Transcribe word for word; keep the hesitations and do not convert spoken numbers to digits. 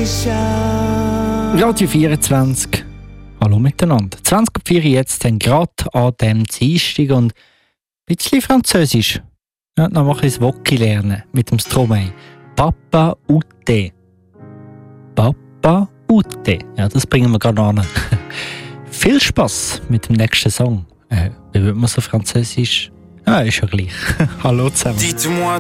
Radio vierundzwanzig. Hallo miteinander. zwanzig Uhr vier jetzt dann gerade an dem Dienstag und ein bisschen Französisch. Ja, dann mache ich das Wocki lernen mit dem Stromae. Papa Ute. Papa Ute. Ja, das bringen wir gerade an. Viel Spaß mit dem nächsten Song. Äh, wie würde man so Französisch? Ah, ist ja gleich. Hallo zusammen.